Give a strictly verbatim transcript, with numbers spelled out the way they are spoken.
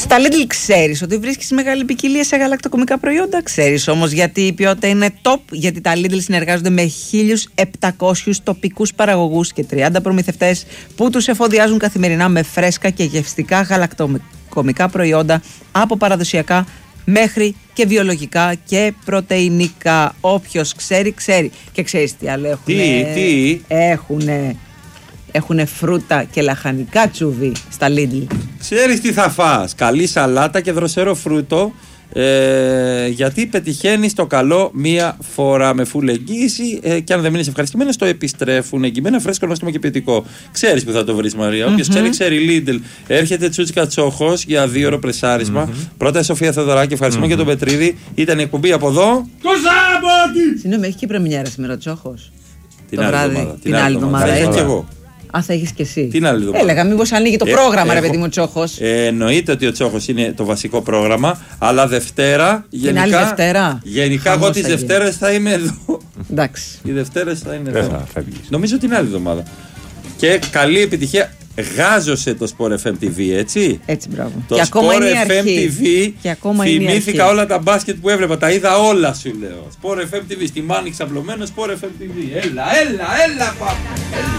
Στα Lidl ξέρεις ότι βρίσκεις μεγάλη ποικιλία σε γαλακτοκομικά προϊόντα. Ξέρεις όμως γιατί η ποιότητα είναι top. Γιατί τα Lidl συνεργάζονται με χίλιους επτακόσιους τοπικούς παραγωγούς και τριάντα προμηθευτές που τους εφοδιάζουν καθημερινά με φρέσκα και γευστικά γαλακτοκομικά προϊόντα από παραδοσιακά μέχρι και βιολογικά και πρωτεϊνικά. Όποιος ξέρει, ξέρει. Και ξέρεις τι άλλο έχουν. Τι, τι. Έχουνε, έχουνε φρούτα και λαχανικά τσούβι στα Lidl. Ξέρεις τι θα φας. Καλή σαλάτα και δροσερό φρούτο. Ε, γιατί πετυχαίνεις το καλό μία φορά με full εγγύηση ε, και αν δεν μείνεις ευχαριστημένος το επιστρέφουν εγγυημένα, φρέσκο, νόστιμο και ποιοτικό. Ξέρεις που θα το βρεις, Μαρία. Mm-hmm. Όποιος ξέρει, ξέρει. Lidl. Έρχεται τσούτσικα τσόχος για δύο ώρο πρεσάρισμα. Mm-hmm. Πρώτα η Σοφία Θεοδωράκη, ευχαριστούμε mm-hmm. για τον Πετρίδη. Ήταν η εκπομπή από εδώ. Το Σάββατο! Συγγνώμη, έχει και πρεμιέρα σήμερα ο Τσόχος. Την το άλλη βράδυ. εβδομάδα. Την άλλη εβδομάδα. Έχω και εγώ. Α, θα έχεις και εσύ. Την άλλη εβδομάδα. Έλεγα, μήπως ανοίγει το ε, πρόγραμμα, έχω, ρε παιδί μου, Τσόχος. Ε, εννοείται ότι ο Τσόχος είναι το βασικό πρόγραμμα, αλλά Δευτέρα. Την γενικά, άλλη Δευτέρα. Γενικά, εγώ τις Δευτέρες θα είμαι εδώ. Εντάξει. Οι Δευτέρες θα είναι εδώ. Νομίζω την άλλη εβδομάδα. Και καλή επιτυχία. Γάζωσε το Sport εφ εμ τι βι, έτσι. Έτσι, μπράβο. Το και ακόμα Sport είναι η εφ εμ τι βι. Και ακόμα θυμήθηκα είναι η όλα τα μπάσκετ που έβλεπα. Τα είδα όλα, σου λέω. Sport εφ εμ τι βι. Στη Μάνη ξαπλωμένο Sport εφ εμ τι βι. Έλα, έλα, έλα, πάπα.